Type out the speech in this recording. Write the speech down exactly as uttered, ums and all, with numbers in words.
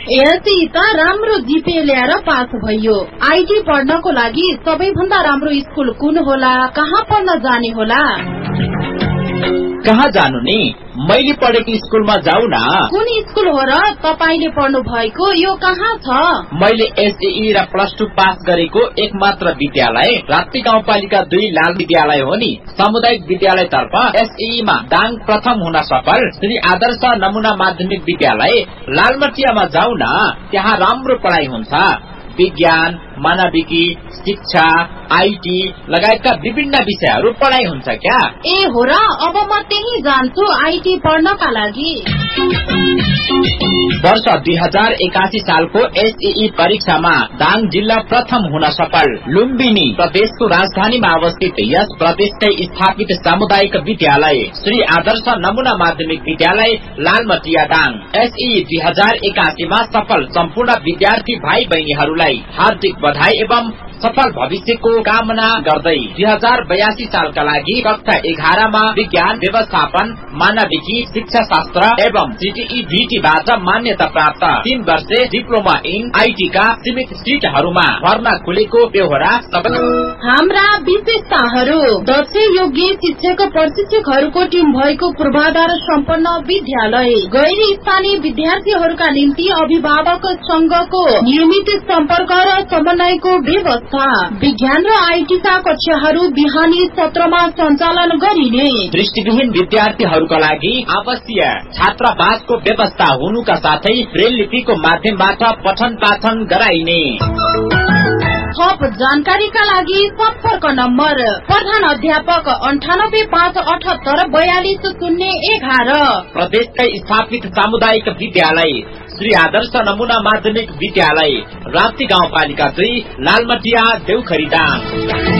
यसै त राम्रो जीपे ल्याएर पास भयो। आईटी पढ्नको लागि सबैभन्दा राम्रो स्कुल कुन होला, कहाँ पढ्न जाने होला? कहाँ जानु नि? मैले पढेको स्कुलमा जाऊ न। कुन स्कुल हो र तपाईले पढ्नु भएको? यो कहाँ छ? मैले एसएई र प्लस टू पास गरेको एकमात्र विद्यालय राप्ती गाउँपालिका दुई लाल विद्यालय हो नि। सामुदायिक विद्यालय तर्फ एसएई मा दाङ प्रथम हुन सफल श्री आदर्श नमुना माध्यमिक विद्यालय लालमटियामा जाऊ न। त्यहाँ राम्रो पढाइ हुन्छ। विज्ञान, मानविकी, शिक्षा, आईटी लगायतका विभिन्न विषयहरू पढाइ हुन्छ क्या। ए हो र, अब म त्यही जान्छु आईटी पढ्नका लागि। वर्ष दुई हजार एकासी सालको एसएई परीक्षामा दाङ जिल्ला प्रथम हुन सफल। लुम्बिनी प्रदेशको राजधानीमा अवस्थित यस प्रदेशकै स्थापित सामुदायिक विद्यालय श्री आदर्श नमुना माध्यमिक विद्यालय लालमटिया दाङ एसएई दुई हजार एकासीमा सफल सम्पूर्ण विद्यार्थी भाइ बहिनीहरूलाई हार्दिक बधाई एवं सफल भविष्यको कामना गर्दै दुई हजार बयासी सालका लागि कक्षा एघारमा विज्ञान, व्यवस्थापन, मानविकी, शिक्षा शास्त्र एवं सीटीई भीटीबाट मान्यता प्राप्त तीन वर्षे डिप्लोमा इन आईटी का सीमित सीटहरूमा भर्ना खुलेको बेहोरा। हाम्रा विशेषताहरू: दक्ष योग्य शिक्षक प्रशिक्षकहरूको टिम भएको पूर्वाधार सम्पन्न विद्यालय, गैर स्थानीय विद्यार्थीहरूका निम्ति अभिभावक संघको नियमित सम्पर्क र समन्वयको व्यवस्था, विज्ञान र आईटी का कक्षाहरू बिहानी सत्रमा सञ्चालन गरिने, दृष्टिविहीन विद्यार्थीहरूका लागि आवश्यक छात्रावासको व्यवस्था हुनुका साथै ब्रेल लिपिको माध्यमबाट पठन पाठन गराइने। थप जानकारीका लागि सम्पर्क नम्बर प्रधान अध्यापक अन्ठानब्बे पाँच अठहत्तर बयालिस शून्य एघार। प्रदेशकै स्थापित सामुदायिक विद्यालय श्री आदर्श नमुना माध्यमिक विद्यालय राप्ती गाउँपालिका दुई लालमटिया देउखरी दाङ।